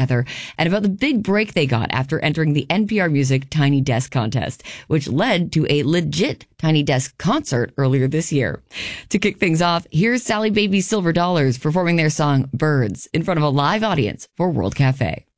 Heather, and about the big break they got after entering the NPR Music Tiny Desk contest, which led to a legit Tiny Desk concert earlier this year. To kick things off, here's Sally Baby Silver Dollars performing their song Birds in front of a live audience for World Cafe.